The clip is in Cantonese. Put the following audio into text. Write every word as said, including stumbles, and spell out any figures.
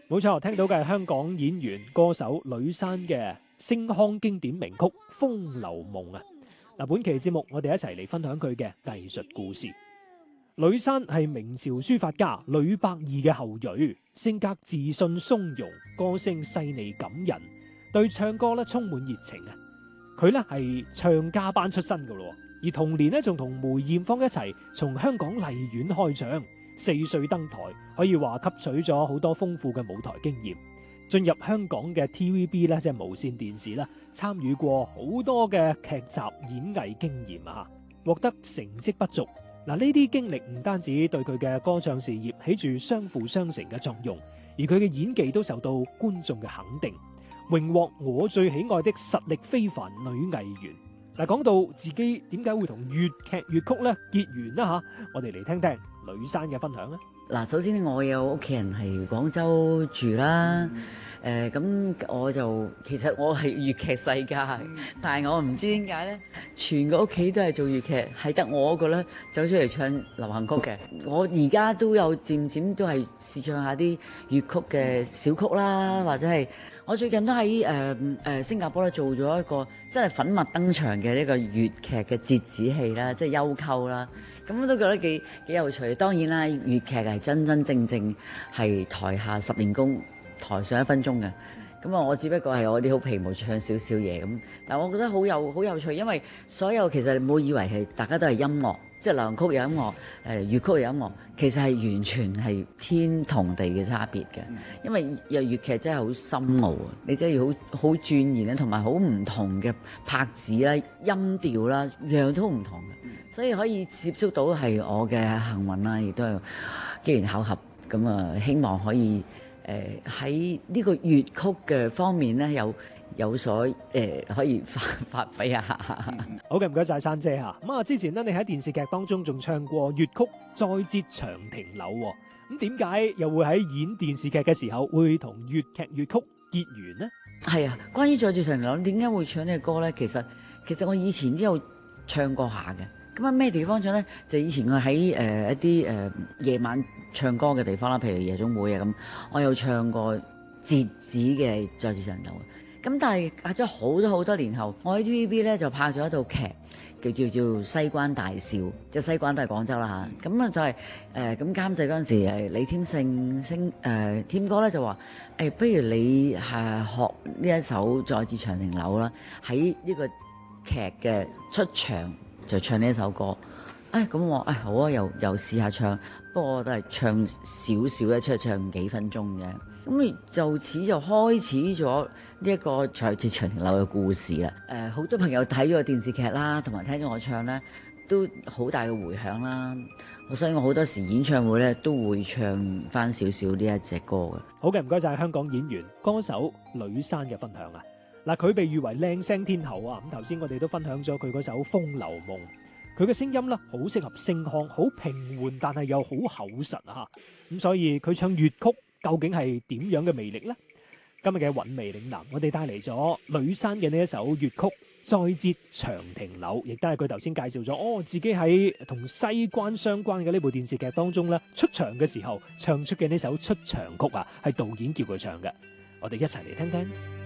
冇錯，聽到嘅係香港演員歌手呂珊嘅星腔經典名曲《風流夢》啊！嗱，本期節目我哋一齊嚟分享佢嘅藝術故事。呂珊係明朝書法家呂伯懿嘅後裔，性格自信從容，歌聲細膩感人，對唱歌咧充滿熱情啊！佢咧係唱家班出身噶咯，而同年咧仲同梅艷芳一齊從香港麗苑開唱。四歲登台，可以話吸取咗好多豐富嘅舞台經驗。進入香港嘅 T V B 咧，即係無線電視啦，參與過好多嘅劇集演藝經驗啊，獲得成績不俗。嗱，呢啲經歷唔單止對佢嘅歌唱事業起住相輔相成嘅作用，而佢嘅演技都受到觀眾嘅肯定，榮獲我最喜愛的實力非凡女藝員。嗱，講到自己點解會同粵劇粵曲咧結緣啦吓，我哋嚟聽聽呂珊嘅分享啦。 嗱，首先我有屋企人係廣州住啦，誒咁、嗯呃、我就其實我係粵劇世家，嗯、但係我唔知點解咧，全個屋企都係做粵劇，係得我一個咧走出嚟唱流行曲嘅。我而家都有漸漸都係試唱下啲粵曲嘅小曲啦，或者係。我最近都喺誒誒新加坡咧做咗一個真係粉墨登場嘅呢個粵劇嘅折子戲啦，即係幽媾啦，咁我都覺得幾幾有趣。當然啦，粵劇係真真正正係台下十年功，台上一分鐘嘅。咁啊，我只不過係我啲好皮毛唱少少嘢咁，但係我覺得好有好有趣，因為所有其實你唔好以為係大家都係音樂，即係流行曲有音樂，誒、呃、粵曲有音樂，其實係完全係天同地嘅差別嘅。因為有粵劇真係好深奧啊，你真係要好好鑽研咧，同埋好唔同嘅拍子啦、音調啦，樣樣都唔同嘅，所以可以接觸到係我嘅幸運啦，亦都係機緣巧合咁啊，希望可以。誒喺呢個粵曲嘅方面咧，有有所誒、呃、可以發發揮下。 好嘅，唔該晒珊姐嚇。咁啊，之前咧你喺電視劇當中仲唱過粵曲《再折長亭柳》喎。咁點解又會喺演電視劇嘅時候會同粵劇粵曲結緣呢？ 係啊，關於《再折長亭柳》點解會唱呢個歌咧？其實其實我以前都有唱過下嘅。咁啊咩地方唱咧？就以前我喺誒、呃、一啲誒、呃、夜晚唱歌嘅地方啦，譬如夜總會啊咁，我有唱過折子嘅《再折長亭柳》。咁但係隔咗好多好多年後，我喺 T V B 咧就拍咗一套劇，叫叫叫《西關大笑》，即係西關都係廣州啦嚇。咁啊就係誒咁監製嗰陣時係李添勝星誒添哥咧就話誒、欸，不如你係、呃、學呢一首《再折長亭柳》啦，喺呢個劇嘅出場。就唱呢一首歌，誒咁我誒好啊，又又試下唱，不過我都係唱少少咧，出去唱幾分鐘嘅，咁就此就開始咗呢一個再折長亭柳嘅故事啦。誒、呃、好多朋友睇咗個電視劇啦，同埋聽咗我唱咧，都好大嘅迴響啦。所以我好多時演唱會咧都會唱翻少少呢一隻歌嘅。 好嘅，唔該晒香港演員歌手呂珊嘅分享啊！嗱，佢被譽為靚聲天后啊！咁頭先我哋都分享咗佢嗰首《風流夢》，佢嘅聲音咧好適合星腔，好平緩，但係又好厚實啊！咁所以佢唱粵曲究竟係點樣嘅魅力呢？今日嘅韻味嶺南，我哋帶嚟咗呂珊嘅呢一首粵曲《再折長亭柳》，亦都係佢頭先介紹咗哦，自己喺同西關相關嘅呢部電視劇當中咧出場嘅時候唱出嘅呢首出場曲啊，係導演叫佢唱嘅。我哋一齊嚟聽聽。